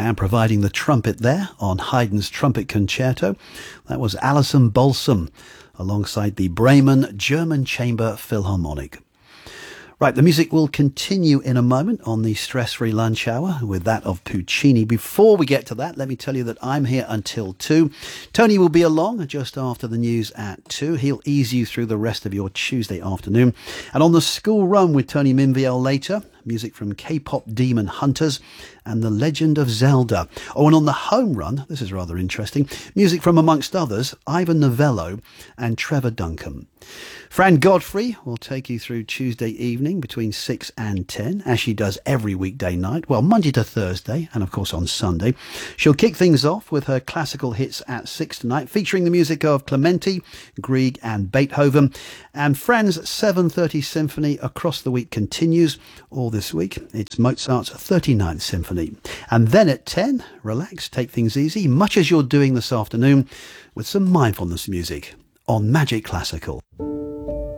And providing the trumpet there on Haydn's Trumpet Concerto, that was Alison Balsam, alongside the Bremen German Chamber Philharmonic. Right, the music will continue in a moment on the Stress-Free Lunch Hour with that of Puccini. Before we get to that, let me tell you that I'm here until 2. Tony will be along just after the news at 2. He'll ease you through the rest of your Tuesday afternoon. And on the school run with Tony Minviel later, music from K-pop Demon Hunters and The Legend of Zelda. Oh, and on the home run, this is rather interesting, music from, amongst others, Ivan Novello and Trevor Duncan. Fran Godfrey will take you through Tuesday evening between 6 and 10, as she does every weekday night, well, Monday to Thursday, and of course on Sunday. She'll kick things off with her classical hits at 6 tonight, featuring the music of Clementi, Grieg and Beethoven. And Fran's 7:30 Symphony across the week continues. All this week, it's Mozart's 39th Symphony. And then at 10, relax, take things easy, much as you're doing this afternoon, with some mindfulness music on Magic Classical.